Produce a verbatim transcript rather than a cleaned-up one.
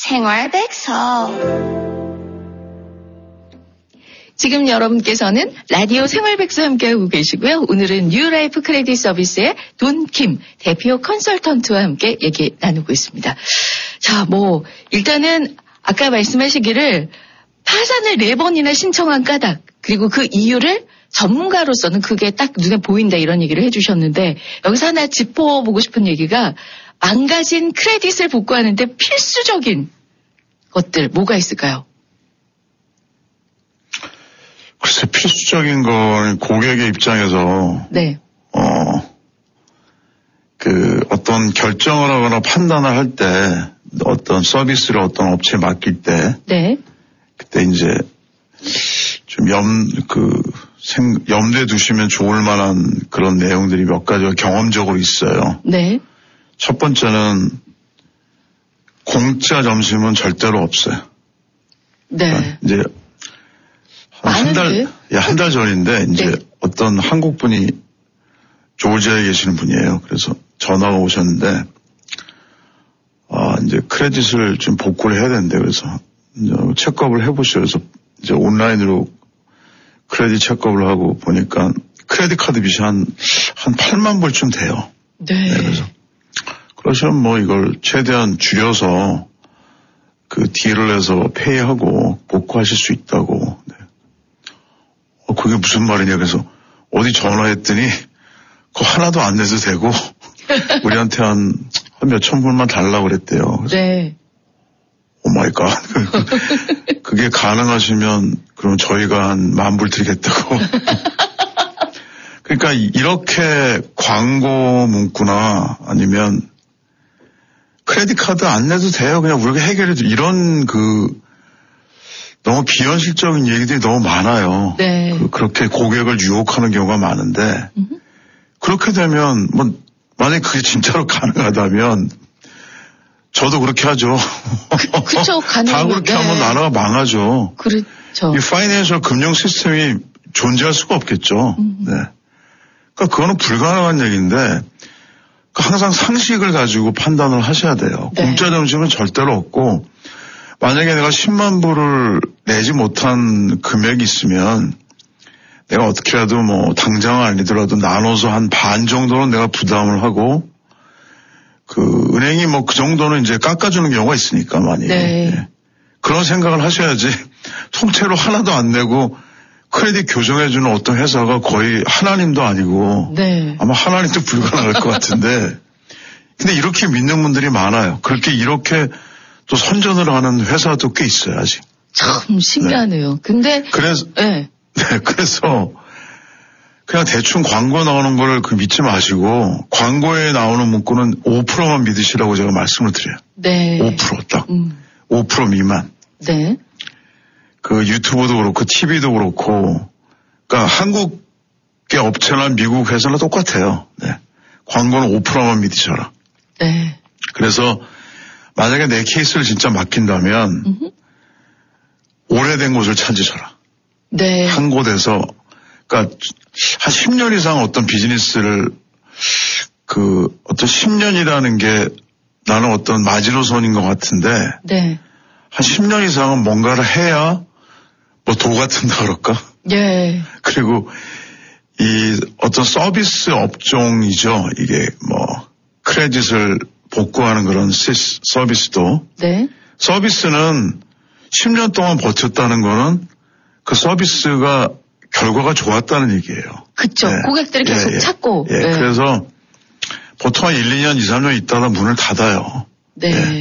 생활백서. 지금 여러분께서는 라디오 생활백서 함께하고 계시고요. 오늘은 뉴라이프 크레딧 서비스의 돈킴 대표 컨설턴트와 함께 얘기 나누고 있습니다. 자, 뭐 일단은 아까 말씀하시기를 파산을 네 번이나 신청한 까닭, 그리고 그 이유를 전문가로서는 그게 딱 눈에 보인다 이런 얘기를 해주셨는데, 여기서 하나 짚어보고 싶은 얘기가 망가진 크레딧을 복구하는데 필수적인 것들 뭐가 있을까요? 글쎄, 필수적인 건 고객의 입장에서 네. 어, 그 어떤 결정을 하거나 판단을 할 때, 어떤 서비스를 어떤 업체에 맡길 때, 네. 그때 이제 좀 염, 그, 생, 염두에 두시면 좋을 만한 그런 내용들이 몇 가지가 경험적으로 있어요. 네. 첫 번째는 공짜 점심은 절대로 없어요. 네. 그러니까 이제 한 달, 예, 한 달 전인데 이제 네. 어떤 한국 분이 조지아에 계시는 분이에요. 그래서 전화가 오셨는데, 아, 이제 크레딧을 좀 복구를 해야 되는데, 그래서 이제 체크업을 해보시죠. 그래서 이제 온라인으로 크레딧 체크업을 하고 보니까 크레딧 카드 빚이 한, 한 팔만 불쯤 돼요. 네. 네. 그래서 그러시면 뭐 이걸 최대한 줄여서 그 딜을 해서 페이하고 복구하실 수 있다고. 네. 어, 그게 무슨 말이냐. 그래서 어디 전화했더니 그거 하나도 안 내도 되고 우리한테 한, 한 몇천 불만 달라고 그랬대요. 그래서 네. 오 마이 갓. 그게 가능하시면 그럼 저희가 한 만 불 드리겠다고. 그러니까 이렇게 광고 문구나 아니면 크레딧 카드 안 내도 돼요. 그냥 우리가 해결해도 이런 그 너무 비현실적인 얘기들이 너무 많아요. 네. 그, 그렇게 고객을 유혹하는 경우가 많은데 음흠. 그렇게 되면 뭐 만약에 그게 진짜로 가능하다면 저도 그렇게 하죠. 그, 그쵸, 가능해요. 다 그렇게 네. 하면 나라가 망하죠. 그렇죠. 이 파이낸셜 금융 시스템이 존재할 수가 없겠죠. 음. 네. 그러니까 그거는 불가능한 얘기인데 항상 상식을 가지고 판단을 하셔야 돼요. 네. 공짜 점심은 절대로 없고 만약에 내가 십만 불을 내지 못한 금액이 있으면 내가 어떻게라도 뭐 당장 아니더라도 나눠서 한 반 정도는 내가 부담을 하고 그 은행이 뭐 그 정도는 이제 깎아주는 경우가 있으니까 많이. 네. 네. 그런 생각을 하셔야지 통째로 하나도 안 내고 크레딧 교정해주는 어떤 회사가 거의 하나님도 아니고 네. 아마 하나님도 불가능할 것 같은데 근데 이렇게 믿는 분들이 많아요. 그렇게 이렇게 또 선전을 하는 회사도 꽤 있어요 아직. 참 신기하네요. 네. 근데 그래서 네. 네, 그래서 그냥 대충 광고 나오는 걸 그 믿지 마시고 광고에 나오는 문구는 오 퍼센트만 믿으시라고 제가 말씀을 드려요. 네. 오 퍼센트 딱. 음. 오 퍼센트 미만. 네. 그 유튜브도 그렇고 티비도 그렇고 그러니까 한국의 업체나 미국 회사나 똑같아요. 네. 광고는 오 퍼센트만 믿으셔라. 네. 그래서 만약에 내 케이스를 진짜 맡긴다면 음흠. 오래된 곳을 찾으셔라. 네. 한 곳에서 그러니까 한 십 년 이상 어떤 비즈니스를 그 어떤 십 년이라는 게 나는 어떤 마지노선인 것 같은데 네. 한 십 년 이상은 뭔가를 해야 뭐 도 같은다 그럴까? 예. 그리고 이 어떤 서비스 업종이죠. 이게 뭐 크레딧을 복구하는 그런 시스, 서비스도. 네. 서비스는 십 년 동안 버텼다는 거는 그 서비스가 결과가 좋았다는 얘기예요. 그쵸. 네. 고객들이 계속 예, 예. 찾고. 예. 네. 그래서 보통 한 일, 이 년, 이, 삼 년 있다가 문을 닫아요. 네. 예.